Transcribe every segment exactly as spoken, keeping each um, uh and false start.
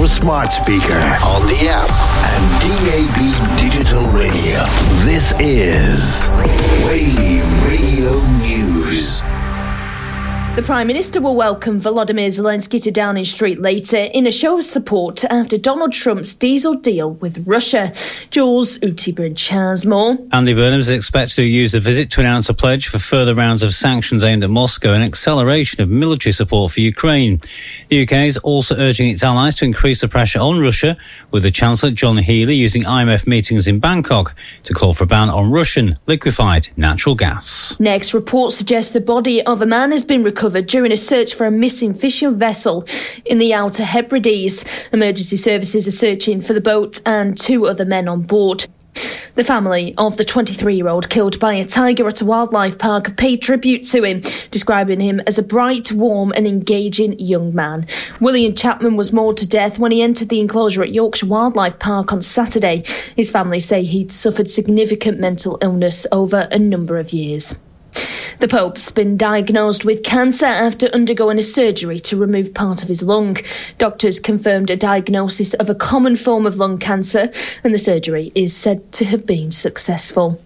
smart speaker, on the app, and D A B digital radio. This is Wave Radio News. The Prime Minister will welcome Volodymyr Zelensky to Downing Street later in a show of support after Donald Trump's diesel deal with Russia. Jules Utibridge has more. Andy Burnham is expected to use the visit to announce a pledge for further rounds of sanctions aimed at Moscow and acceleration of military support for Ukraine. The U K is also urging its allies to increase the pressure on Russia, with the Chancellor John Healey using I M F meetings in Bangkok to call for a ban on Russian liquefied natural gas. Next, reports suggest the body of a man has been recovered during a search for a missing fishing vessel in the Outer Hebrides. Emergency services are searching for the boat and two other men on board. The family of the twenty-three-year-old killed by a tiger at a wildlife park have paid tribute to him, describing him as a bright, warm and engaging young man. William Chapman was mauled to death when he entered the enclosure at Yorkshire Wildlife Park on Saturday. His family say he'd suffered significant mental illness over a number of years. The Pope's been diagnosed with cancer after undergoing a surgery to remove part of his lung. Doctors confirmed a diagnosis of a common form of lung cancer, and the surgery is said to have been successful.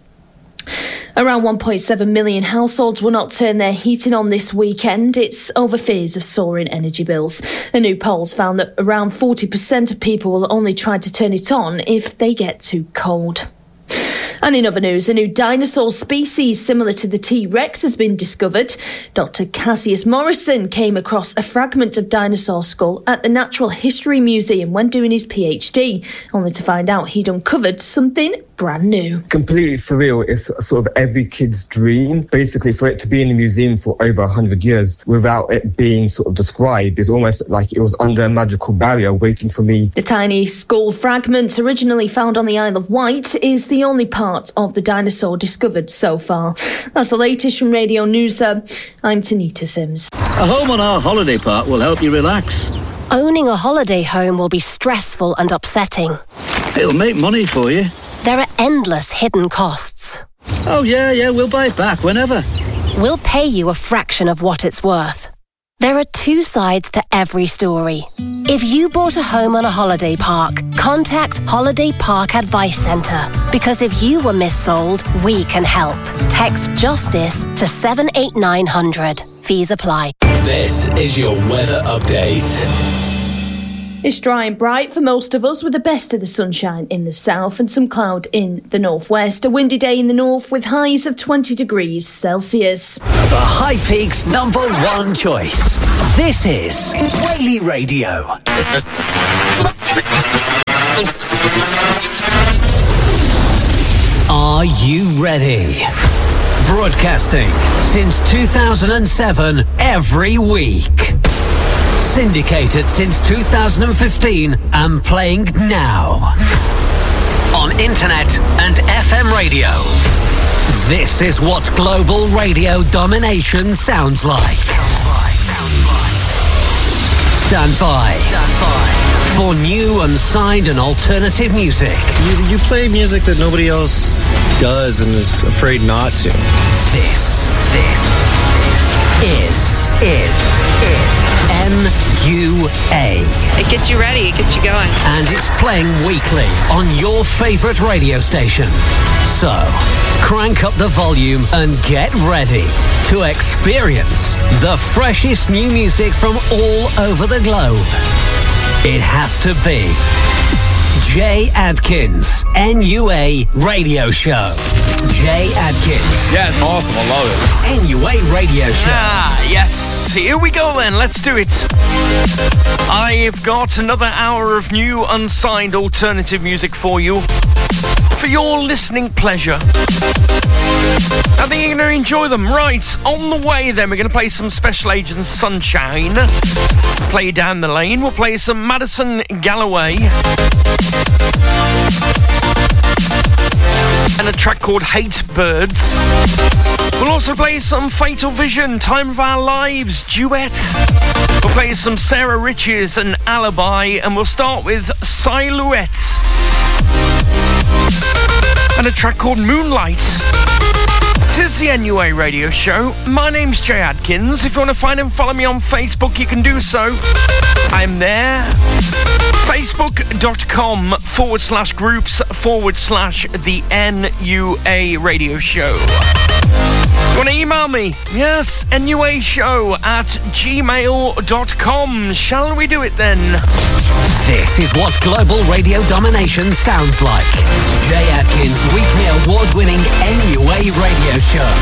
Around one point seven million households will not turn their heating on this weekend. It's over fears of soaring energy bills. A new poll's found that around forty percent of people will only try to turn it on if they get too cold. And in other news, a new dinosaur species similar to the T-Rex has been discovered. Doctor Cassius Morrison came across a fragment of dinosaur skull at the Natural History Museum when doing his PhD, only to find out he'd uncovered something brand new. Completely surreal. It's sort of every kid's dream. Basically, for it to be in the museum for over one hundred years without it being sort of described is almost like it was under a magical barrier waiting for me. The tiny skull fragment, originally found on the Isle of Wight, is the only part of the dinosaur discovered so far. That's the latest from Radio News. Uh, I'm Tanita Sims. A home on our holiday park will help you relax. Owning a holiday home will be stressful and upsetting. It'll make money for you. There are endless hidden costs. Oh, yeah, yeah, we'll buy it back whenever. We'll pay you a fraction of what it's worth. There are two sides to every story. If you bought a home on a holiday park, contact Holiday Park Advice Centre. Because if you were missold, we can help. Text JUSTICE to seven eight nine hundred. Fees apply. This is your weather update. It's dry and bright for most of us, with the best of the sunshine in the south and some cloud in the northwest. A windy day in the north with highs of twenty degrees Celsius. The High Peaks number one choice. This is Whaley Radio. Are you ready? Broadcasting since two thousand seven every week. Syndicated since two thousand fifteen and playing now. On internet and F M radio. This is what global radio domination sounds like. Stand by for new, unsigned and alternative music. You, you play music that nobody else does and is afraid not to. This, this is, is, is M U A. It gets you ready, it gets you going. And it's playing weekly on your favourite radio station. So, crank up the volume and get ready to experience the freshest new music from all over the globe. It has to be Jay Adkins, N U A Radio Show. Jay Adkins. Yeah, it's awesome. I love it. N U A Radio Show. Ah, yes. Here we go then. Let's do it. I've got another hour of new, unsigned alternative music for you, for your listening pleasure. I think you're going to enjoy them. Right, on the way then, we're going to play some Special Agent Sunshine. Play Down the Lane. We'll play some Madison Galloway. And a track called Hate Birds. We'll also play some Fatal Vision, Time of Our Lives, Duet. We'll play some Sarah Riches and Alibi. And we'll start with Silhouette. And a track called Moonlight. This is the N U A Radio Show. My name's Jay Adkins. If you want to find and follow me on Facebook, you can do so. I'm there. Facebook.com forward slash groups forward slash the N U A radio show. You want to email me? Yes, N U A show at gmail dot com. Shall we do it then? This is what global radio domination sounds like. Jay Atkins' weekly award-winning N U A radio show.